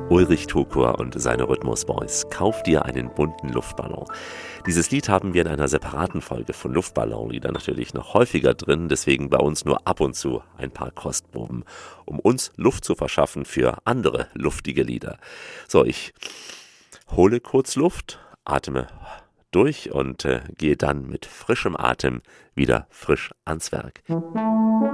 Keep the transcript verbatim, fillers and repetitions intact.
Ulrich Tukur und seine Rhythmus Boys. Kauf dir einen bunten Luftballon. Dieses Lied haben wir in einer separaten Folge von Luftballonlieder natürlich noch häufiger drin, deswegen bei uns nur ab und zu ein paar Kostproben, um uns Luft zu verschaffen für andere luftige Lieder. So, ich hole kurz Luft, atme durch und äh, gehe dann mit frischem Atem wieder frisch ans Werk.